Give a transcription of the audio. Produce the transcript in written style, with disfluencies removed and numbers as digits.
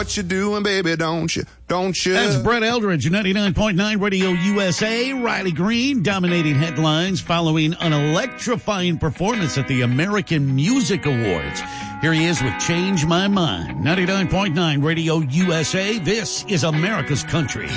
what you're doing, baby, don't you? Don't you? That's Brett Eldridge, 99.9 Radio USA. Riley Green dominating headlines following an electrifying performance at the American Music Awards. Here he is with Change My Mind. 99.9 Radio USA. This is America's Country.